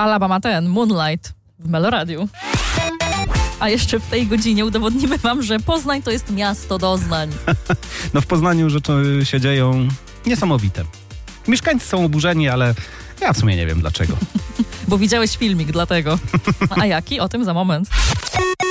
Alabama Ten, Moonlight w Meloradiu. A jeszcze w tej godzinie udowodnimy wam, że Poznań to jest miasto doznań. No w Poznaniu rzeczy się dzieją niesamowite. Mieszkańcy są oburzeni, ale ja w sumie nie wiem dlaczego. Bo widziałeś filmik, dlatego. A jaki? O tym za moment.